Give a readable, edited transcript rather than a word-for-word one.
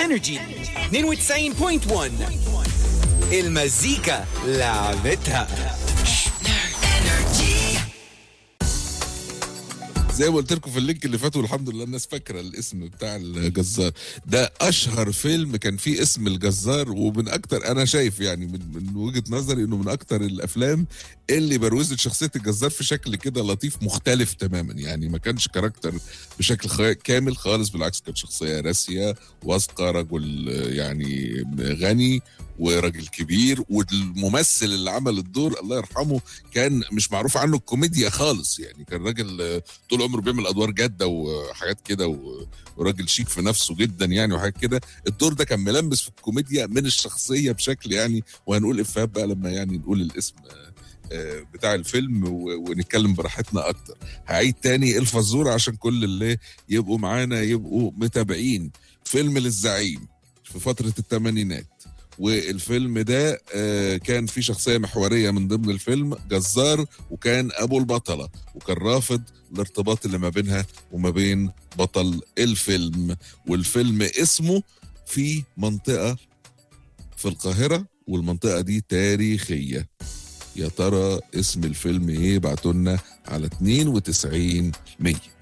انرجي 92.1 المزيكا لعبتها. زي ما قلت لكم في اللينك اللي فات، والحمد لله الناس فاكره الاسم بتاع الجزار ده. اشهر فيلم كان فيه اسم الجزار، ومن اكتر انا شايف يعني من وجهه نظري انه من اكتر الافلام اللي بروزت شخصيه الجزار في شكل كده لطيف مختلف تماما. يعني ما كانش كاركتر بشكل كامل خالص، بالعكس كان شخصيه راسيه واثقه، رجل يعني غني وراجل كبير. والممثل اللي عمل الدور الله يرحمه كان مش معروف عنه الكوميديا خالص، يعني كان راجل طول عمره بيعمل ادوار جاده وحاجات كده، وراجل شيك في نفسه جدا يعني وحاجات كده. الدور ده كان ملمس في الكوميديا من الشخصيه بشكل يعني، وهنقول افيهات بقى لما يعني نقول الاسم بتاع الفيلم ونتكلم براحتنا اكتر. هعيد تاني الفزوره عشان كل اللي يبقوا معانا يبقوا متابعين. فيلم للزعيم في فتره الثمانينات، والفيلم ده كان في شخصية محورية من ضمن الفيلم جزار، وكان أبو البطلة، وكان رافض الارتباط اللي ما بينها وما بين بطل الفيلم. والفيلم اسمه في منطقة في القاهرة، والمنطقة دي تاريخية. يا ترى اسم الفيلم ايه؟ بعتولنا على 92 100.